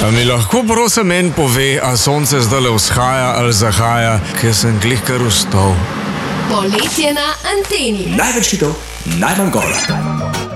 A mi lahko prosim en pove, a sonce zdaj vzhaja ali zahaja, ker sem glih kar vstal. Poletje na anteni. Največ hitov, najmanj gola.